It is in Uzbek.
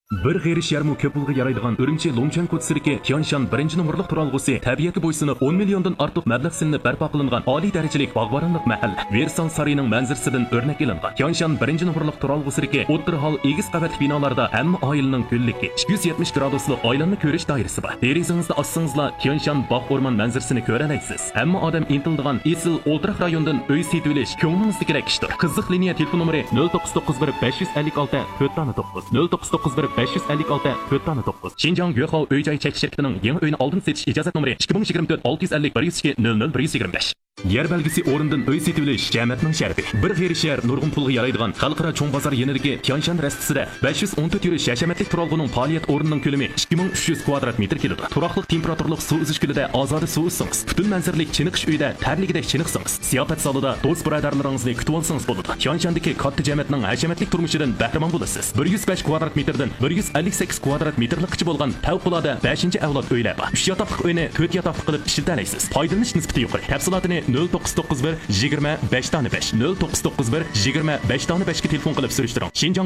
Bir g'erish yarmi ko'p yilga yaraydigan Urumchi Longchan ko'chasida Tianshan birinchi nomerlik turalg'usi tabiatga bo'ysunib 10 milliondan ortiq mablag' silinib barpo qilingan oliy darajalik bog'boronlik mahalla Versan sarining manzarasidan o'rnak ilingan. Tianshan birinchi nomerlik turalg'usidagi o'tir hol egiz qavatli binolarda hamma oilaning ko'lligi 270 graduslik oilanni ko'rish doirasi bor. Derizingizda ossangizla Tianshan bog' o'rmon manzarasini ko'ra olasiz. Hamma odam intildigan esil o'ltiraq rayondan uy setib olish ko'nglingizdagi ishdir. Qiziq liniya telefon nomeri 0991 556 409 0991 556 409. Xinjiang Yuehao uy-joy chekish shirkatining yangi uyni oldin setish ijozat nomeri 2024 650 102 00 125. Yer belgisi o'rindan uy setib olish jamiyatning sharafi. Bir g'erish yer nurg'un pulga yaraydigan xalqaro cho'ng bozor yanidagi Tianshan rastasida 514 yurish hashamatlik turalg'uning faoliyat o'rnining ko'lami 2300 kvadrat metr keladi. Turaqliq temperaturlik suv uzish ko'lida ozoda suv uzsangiz, butun manzaralik chiniqish uyda tarligidek chiniqsangiz, siyofat salida do'st birodarlaringizni kutib olsangiz bo'ladi. Tianshandagi katta jamiyatning hashamatlik turmushidan bahramand bo'lasiz. 105 kvadrat metrdan 158 kvadrat metrlikcha bo'lgan favqulodda 5-avlod uylar bor. 3 yotoqli uyni 4 yotoqli qilib ishlatalaysiz. Foydalanish nisbati yuqori. Tafsilotini 0991 25 dona 5 0991 25 dona 5 ga telefon qilib surishtiring.